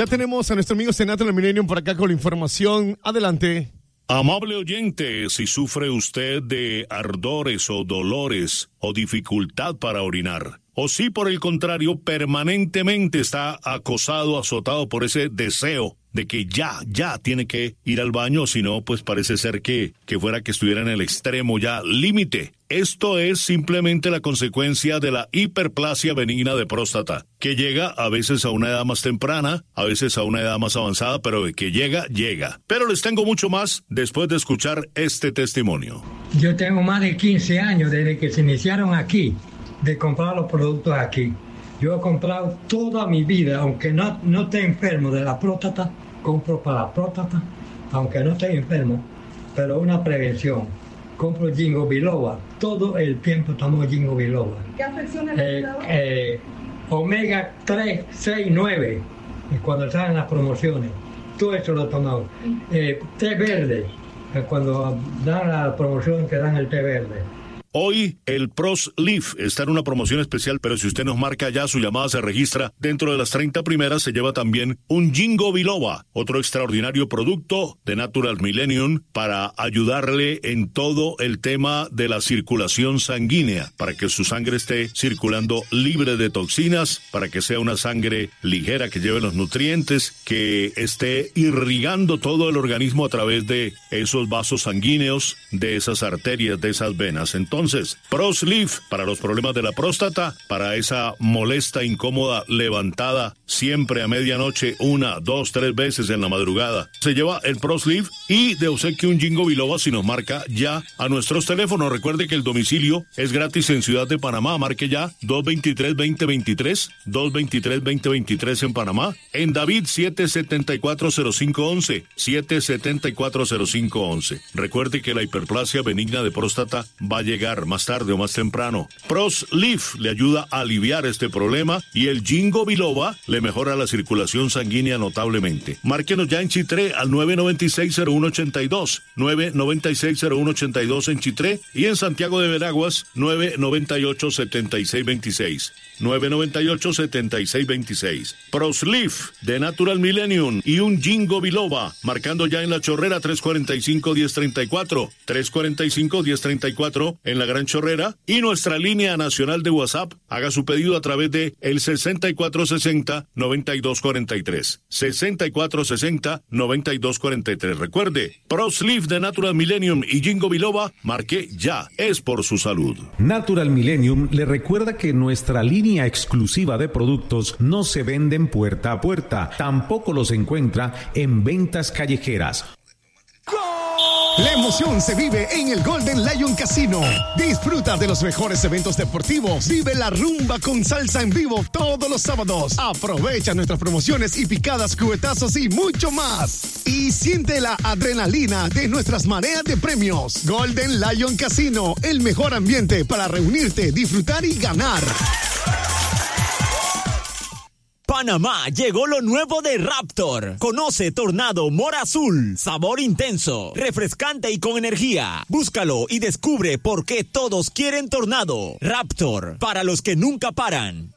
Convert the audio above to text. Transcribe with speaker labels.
Speaker 1: Ya tenemos a nuestro amigo Natural Millennium por acá con la información. Adelante.
Speaker 2: Amable oyente, si sufre usted de ardores o dolores o dificultad para orinar, o si por el contrario permanentemente está acosado, azotado por ese deseo de que ya tiene que ir al baño, si no, pues parece ser que fuera que estuviera en el extremo ya límite. Esto es simplemente la consecuencia de la hiperplasia benigna de próstata, que llega a veces a una edad más temprana, a veces a una edad más avanzada, pero de que llega. Pero les tengo mucho más después de escuchar este testimonio.
Speaker 3: Yo tengo más de 15 años desde que se iniciaron aquí, de comprar los productos aquí. Yo he comprado toda mi vida, aunque no esté enfermo de la próstata, compro para la próstata, aunque no esté enfermo, pero una prevención. Compro Ginkgo biloba, todo el tiempo tomo Ginkgo biloba.
Speaker 4: ¿Qué afecciones le da?
Speaker 3: Omega 3, 6, 9, cuando salen las promociones, todo eso lo he tomado. Té verde, cuando dan la promoción que dan el té verde.
Speaker 2: Hoy el PROS-Leaf está en una promoción especial, pero si usted nos marca ya, su llamada se registra. Dentro de las 30 primeras se lleva también un Ginkgo biloba, otro extraordinario producto de Natural Millennium para ayudarle en todo el tema de la circulación sanguínea, para que su sangre esté circulando libre de toxinas, para que sea una sangre ligera que lleve los nutrientes, que esté irrigando todo el organismo a través de esos vasos sanguíneos, de esas arterias, de esas venas. Entonces, PROS-Leaf para los problemas de la próstata, para esa molesta, incómoda levantada siempre a medianoche, 1, 2, 3 veces en la madrugada. Se lleva el PROS-Leaf y de obsequio un Ginkgo biloba si nos marca ya a nuestros teléfonos. Recuerde que el domicilio es gratis en Ciudad de Panamá. Marque ya 223-2023, 223-2023 en Panamá. En David 774-0511, 774-0511. Recuerde que la hiperplasia benigna de próstata va a llegar más tarde o más temprano. PROS-Leaf le ayuda a aliviar este problema y el Ginkgo biloba le mejora la circulación sanguínea notablemente. Márquenos ya en Chitré al 996-0182, 996-0182 en Chitré y en Santiago de Veraguas 998-7626. 998-7626. PROS-Leaf de Natural Millennium y un Ginkgo biloba, marcando ya en La Chorrera 345-1034, 345-1034 en La Gran Chorrera y nuestra línea nacional de WhatsApp. Haga su pedido a través de el 6460-9243. 6460-9243. Recuerde, PROS-Leaf de Natural Millennium y Ginkgo biloba, marque ya, es por su salud.
Speaker 5: Natural Millennium le recuerda que nuestra línea exclusiva de productos no se venden puerta a puerta, tampoco los encuentra en ventas callejeras.
Speaker 1: La emoción se vive en el Golden Lion Casino. Disfruta de los mejores eventos deportivos. Vive la rumba con salsa en vivo todos los sábados. Aprovecha nuestras promociones y picadas, cubetazos y mucho más. Y siente la adrenalina de nuestras mareas de premios. Golden Lion Casino, el mejor ambiente para reunirte, disfrutar y ganar.
Speaker 6: Panamá, llegó lo nuevo de Raptor. Conoce Tornado Mora Azul, sabor intenso, refrescante y con energía. Búscalo y descubre por qué todos quieren Tornado. Raptor, para los que nunca paran.